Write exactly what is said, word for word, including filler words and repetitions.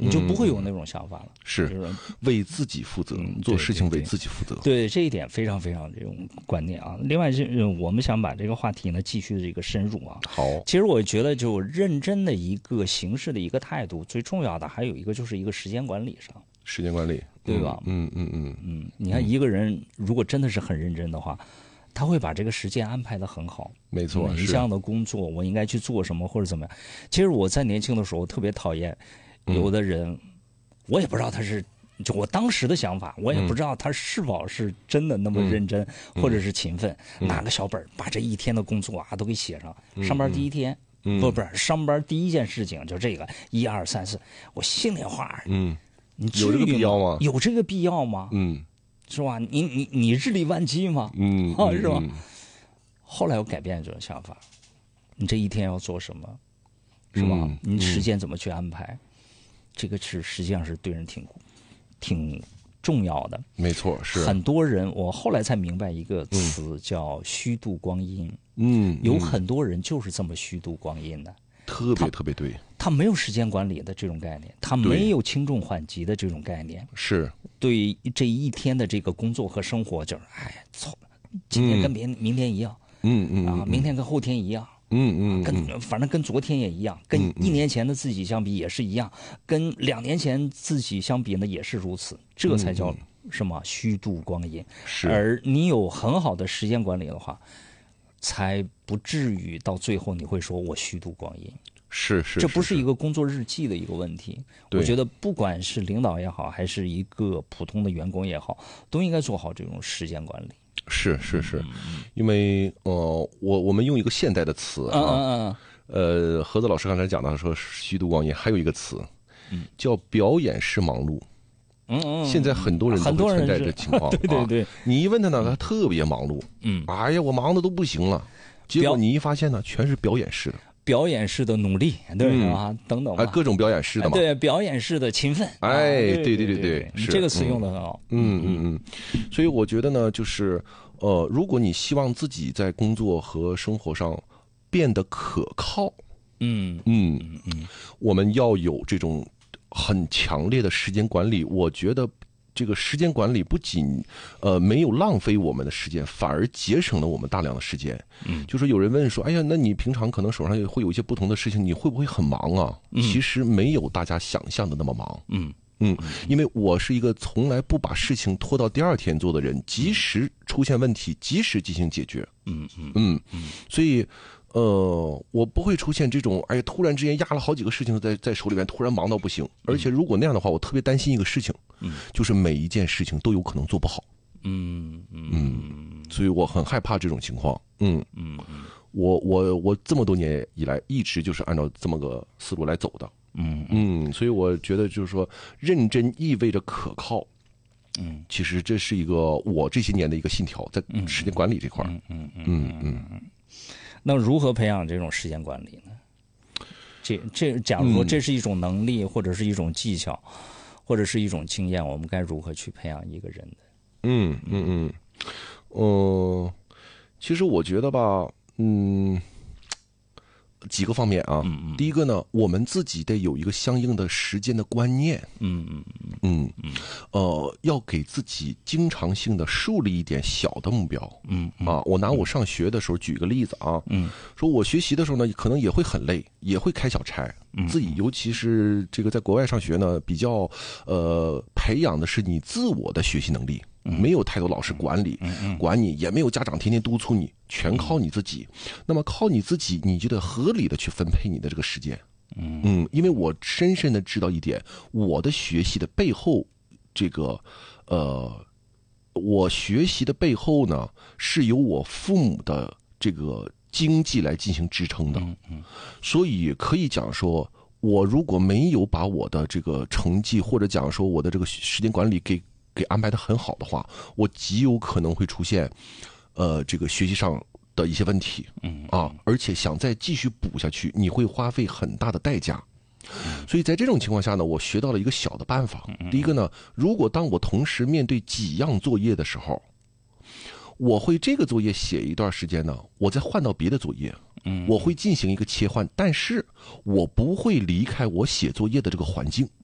你就不会有那种想法了。 是， 就是为自己负责， 嗯做事情为对对对自己负责。 对这一点非常非常这种观念啊。另外是我们想把这个话题呢继续的这个深入啊。 好， 其实我觉得就认真的一个行事的一个态度，最重要的还有一个就是一个时间管理上。 时间管理， 对吧？ 嗯嗯嗯嗯，你看一个人如果真的是很认真的话，他会把这个时间安排得很好。 没错， 每一项的工作我应该去做什么或者怎么样。其实我在年轻的时候特别讨厌有的人，嗯、我也不知道他是，就我当时的想法，我也不知道他是否是真的那么认真、嗯、或者是勤奋，嗯、拿个小本把这一天的工作啊都给写上。嗯、上班第一天，嗯、不不是上班第一件事情就这个一二三四，我心里话， 嗯。 你有这个必要吗？ 有这个必要吗？ 嗯， 是吧？你你你日理万机吗？ 嗯， 啊，是吧？嗯、后来我改变这种想法，你这一天要做什么，是吧？ 嗯、 你时间怎么去安排，嗯、这个是实际上是对人挺挺重要的。 没错，是很多人，我后来才明白一个词叫虚度光阴。 嗯， 有很多人就是这么虚度光阴的。 特别特别对， 他没有时间管理的这种概念，他没有轻重缓急的这种概念， 是对这一天的这个工作和生活，就是哎，操，今天跟明、嗯、明天一样， 嗯嗯啊，明天跟后天一样， 嗯嗯， 啊、跟反正跟昨天也一样，跟一年前的自己相比也是一样，嗯、跟两年前自己相比呢也是如此，这才叫什么虚度光阴。 是， 而你有很好的时间管理的话，才不至于到最后你会说我虚度光阴。 是是， 这不是一个工作日记的一个问题。我觉得不管是领导也好，还是一个普通的员工也好，都应该做好这种时间管理。 是是是，嗯、因为呃，我我们用一个现代的词啊， 嗯嗯嗯呃，何子老师刚才讲到说虚度光阴，还有一个词，嗯，叫表演式忙碌。 嗯嗯， 现在很多人都会存在这情况， 对对对、 啊。你一问他呢，他特别忙碌， 嗯， 哎呀，我忙的都不行了。结果你一发现呢，全是表演式的。 表演式的努力，对啊，嗯、等等啊，各种表演式的嘛， 对，表演式的勤奋， 哎，对对对对， 你这个词用的很好， 嗯嗯嗯，所以我觉得呢，就是呃，如果你希望自己在工作和生活上变得可靠， 嗯嗯嗯嗯，我们要有这种很强烈的时间管理，我觉得。这个时间管理不仅呃没有浪费我们的时间，反而节省了我们大量的时间。 嗯， 就是有人问说，哎呀，那你平常可能手上也会有一些不同的事情，你会不会很忙啊？ 嗯、 其实没有大家想象的那么忙。 嗯嗯，因为我是一个从来不把事情拖到第二天做的人，及时出现问题，及时进行解决。 嗯嗯嗯嗯，所以。呃，我不会出现这种，哎呀，突然之间压了好几个事情在在手里面，突然忙到不行。而且如果那样的话，我特别担心一个事情， 嗯， 就是每一件事情都有可能做不好。 嗯嗯嗯，所以我很害怕这种情况。嗯嗯嗯， 我我我这么多年以来一直就是按照这么个思路来走的。 嗯嗯，所以我觉得就是说，认真意味着可靠。 嗯， 其实这是一个我这些年的一个信条，在时间管理这块儿。 嗯嗯嗯嗯嗯。 嗯那如何培养这种时间管理呢？这这，假如说这是一种能力，或者是一种技巧，或者是一种经验，我们该如何去培养一个人的？ 嗯嗯嗯，呃，其实我觉得吧，嗯，几个方面啊。 嗯嗯。 第一个呢，我们自己得有一个相应的时间的观念。 嗯嗯嗯嗯，呃，要给自己经常性的树立一点小的目标。 嗯啊，我拿我上学的时候举个例子啊。 嗯， 说我学习的时候呢，可能也会很累，也会开小差。 嗯， 自己尤其是这个在国外上学呢，比较呃培养的是你自我的学习能力。没有太多老师管理，管你，也没有家长天天督促你，全靠你自己。那么靠你自己，你就得合理的去分配你的这个时间。嗯，因为我深深的知道一点，我的学习的背后，这个呃，我学习的背后呢，是由我父母的这个经济来进行支撑的。所以可以讲说，我如果没有把我的这个成绩，或者讲说我的这个时间管理给给安排的很好的话，我极有可能会出现，呃，这个学习上的一些问题， 嗯啊，而且想再继续补下去，你会花费很大的代价。所以在这种情况下呢，我学到了一个小的办法。第一个呢，如果当我同时面对几样作业的时候，我会这个作业写一段时间呢，我再换到别的作业，我会进行一个切换，但是我不会离开我写作业的这个环境。